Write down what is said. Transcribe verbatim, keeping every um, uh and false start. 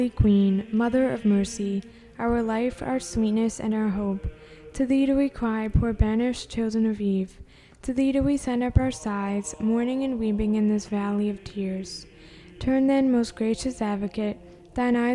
Queen, Mother of Mercy, our life, our sweetness, and our hope, to thee do we cry, poor banished children of Eve. To thee do we send up our sighs, mourning and weeping in this valley of tears. Turn then, most gracious Advocate, thine eyes